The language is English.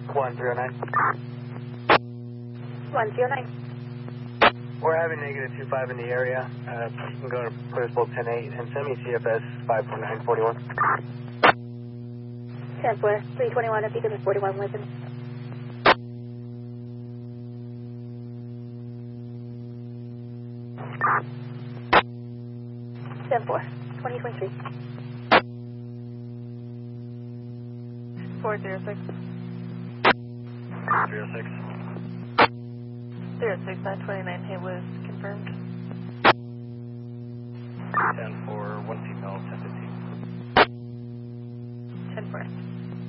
1309. 109. We're having negative 25 in the area. You can go to Clearsville 10-8 and send me CFS 54941. 10-4, 321 at Beacon 41 Lincoln. Ten 4, 2023. 406. 306. 306, 929 Haywood confirmed. 10-4, 1 female, 1015. 10-4.